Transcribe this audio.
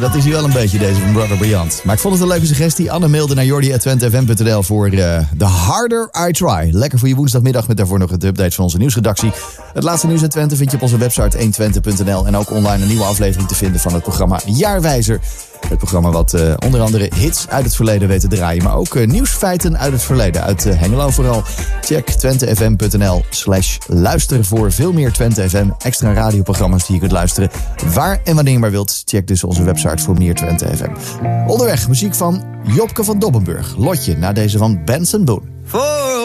Dat is hij wel een beetje, deze van Brother Briant. Maar ik vond het een leuke suggestie. Anne mailde naar jordi@twentefm.nl voor The Harder I Try. Lekker voor je woensdagmiddag met daarvoor nog het update van onze nieuwsredactie. Het laatste nieuws uit Twente vind je op onze website 120.nl. En ook online een nieuwe aflevering te vinden van het programma Jaarwijzer. Het programma wat onder andere hits uit het verleden weet te draaien. Maar ook nieuwsfeiten uit het verleden. Uit Hengelo vooral. Check twentefm.nl/luisteren voor veel meer Twente FM. Extra radioprogramma's die je kunt luisteren. Waar en wanneer je maar wilt. Check dus onze website voor meer Twente FM. Onderweg muziek van Jopke van Dobbenburg. Lotje na deze van Benson Boone.